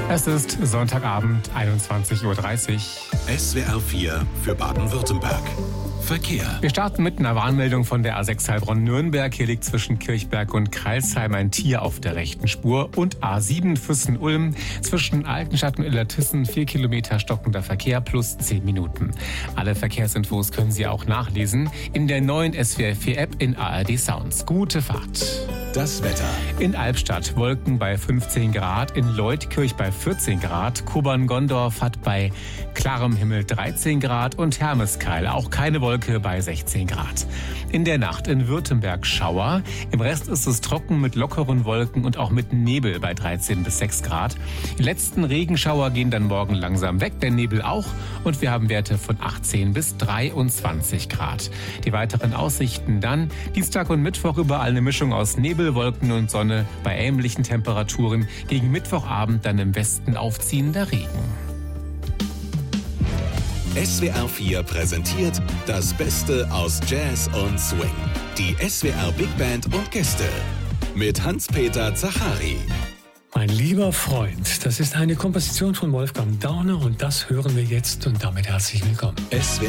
Es ist Sonntagabend, 21:30 Uhr. SWR 4 für Baden-Württemberg. Verkehr. Wir starten mit einer Warnmeldung von der A6 Heilbronn-Nürnberg. Hier liegt zwischen Kirchberg und Crailsheim ein Tier auf der rechten Spur. Und A7 Füssen-Ulm zwischen Altenstadt und Illertissen 4 Kilometer stockender Verkehr plus 10 Minuten. Alle Verkehrsinfos können Sie auch nachlesen in der neuen SWR 4 App in ARD Sounds. Gute Fahrt. Das Wetter. In Albstadt Wolken bei 15 Grad, in Leutkirch bei 14 Grad, Kobern-Gondorf hat bei klarem Himmel 13 Grad und Hermeskeil auch keine Wolke bei 16 Grad. In der Nacht in Württemberg Schauer, im Rest ist es trocken mit lockeren Wolken und auch mit Nebel bei 13 bis 6 Grad. Die letzten Regenschauer gehen dann morgen langsam weg, der Nebel auch, und wir haben Werte von 18 bis 23 Grad. Die weiteren Aussichten dann Dienstag und Mittwoch überall eine Mischung aus Nebel, Wolken und Sonne bei ähnlichen Temperaturen. Gegen Mittwochabend dann im Westen aufziehender Regen. SWR 4 präsentiert das Beste aus Jazz und Swing. Die SWR Big Band und Gäste mit Hans-Peter Zachary. Mein lieber Freund, das ist eine Komposition von Wolfgang Dauner und das hören wir jetzt und damit herzlich willkommen. SWR